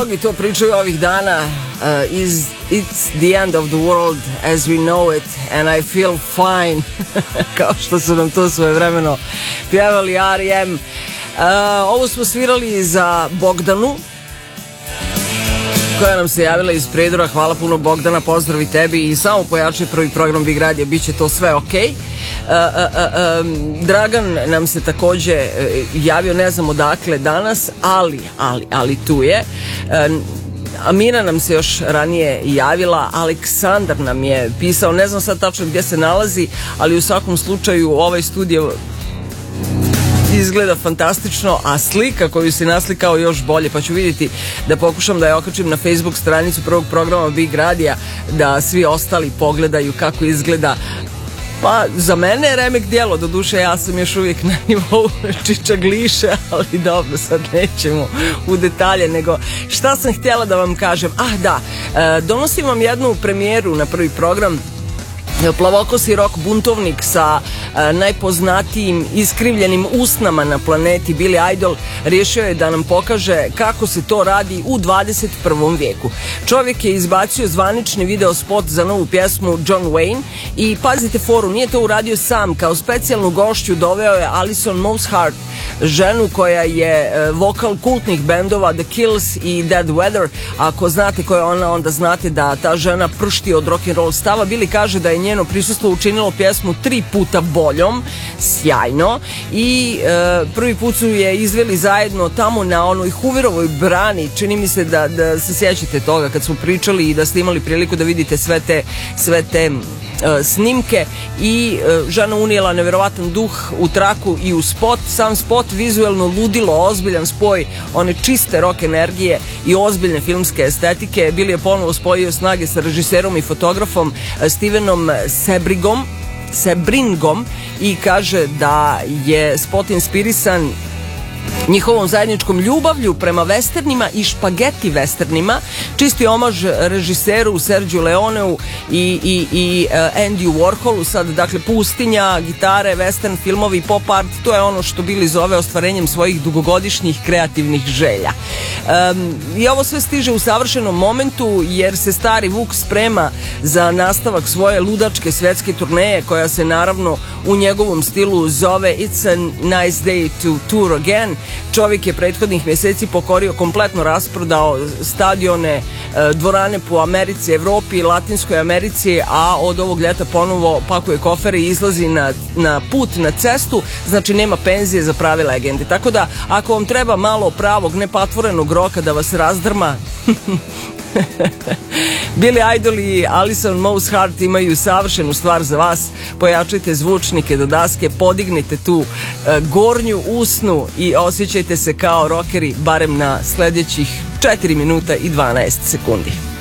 mnogi to pričaju ovih dana. It's the end of the world as we know it and I feel fine. Kao što su nam to svojevremeno pjevali R.E.M. Ovo smo svirali za Bogdanu, koja nam se javila iz Predora. Hvala puno, Bogdana, pozdravi tebi i samo pojačaj prvi program Big Radija, bit će to sve okej. Dragan nam se takođe javio, ne znam odakle danas, ali tu je. Amina nam se još ranije javila, Aleksandar nam je pisao, ne znam sad tačno gdje se nalazi, ali u svakom slučaju ovaj studio izgleda fantastično, a slika koju si naslikao još bolje, pa ću vidjeti da pokušam da je okačim na Facebook stranicu prvog programa Big Radija, da svi ostali pogledaju kako izgleda. Pa za mene je remek djelo, doduše ja sam još uvijek na nivou čičagliše, ali dobro, sad nećemo u detalje, nego šta sam htjela da vam kažem. Donosim vam jednu premijeru na prvi program. Plavokosi rock buntovnik sa najpoznatijim iskrivljenim usnama na planeti, Billy Idol, riješio je da nam pokaže kako se to radi u 21. vijeku. Čovjek je izbacio zvanični video spot za novu pjesmu John Wayne i pazite foru, nije to uradio sam, kao specijalnu gošću doveo je Alison Mosshart, ženu koja je vokal kultnih bendova The Kills i Dead Weather. Ako znate ko je ona, onda znate da ta žena pršti od rock'n'roll stava. Billy kaže da je njeno prisustvo učinilo pjesmu 3 puta boljom, sjajno, i prvi put su je izveli zajedno tamo na onoj Hooverovoj brani, čini mi se da se sjećate toga kad smo pričali i da ste imali priliku da vidite sve te snimke, i žena unijela nevjerovatan duh u traku i u spot. Sam spot vizuelno ludilo, ozbiljan spoj one čiste rock energije i ozbiljne filmske estetike. Billy je ponovo spojio snage sa režiserom i fotografom Stevenom Sebringom i kaže da je spot inspirisan njihovom zajedničkom ljubavlju prema westernima i špageti westernima, čisti omaž režiseru Sergio Leoneu i Andy Warholu. Sad, dakle, pustinja, gitare, western filmovi, pop art, to je ono što Billy zove ostvarenjem svojih dugogodišnjih kreativnih želja. I ovo sve stiže u savršenom momentu, jer se stari Vuk sprema za nastavak svoje ludačke svetske turneje, koja se naravno u njegovom stilu zove It's a Nice Day to Tour Again. Čovjek je prethodnih mjeseci pokorio, kompletno rasprodao stadione, dvorane po Americi, Evropi i Latinskoj Americi, a od ovog ljeta ponovo pakuje kofere i izlazi na put, na cestu. Znači nema penzije za prave legende. Tako da ako vam treba malo pravog nepatvorenog roka da vas razdrma, Billy Idol i Alison Mosshart imaju savršenu stvar za vas. Pojačajte zvučnike do daske, podignite tu gornju usnu i osjećajte se kao rockeri barem na sljedećih 4 minuta i 12 sekundi.